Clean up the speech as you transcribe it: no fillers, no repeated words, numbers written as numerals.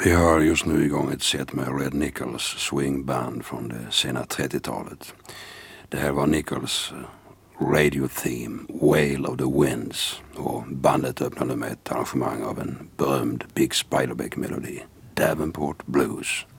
Vi har just nu igång ett set med Red Nichols swingband från det sena 30-talet. Det här var Nichols radio theme, Wail of the Winds, och bandet öppnade med ett arrangemang av en berömd Big Spiderbeck-melodi, Davenport Blues.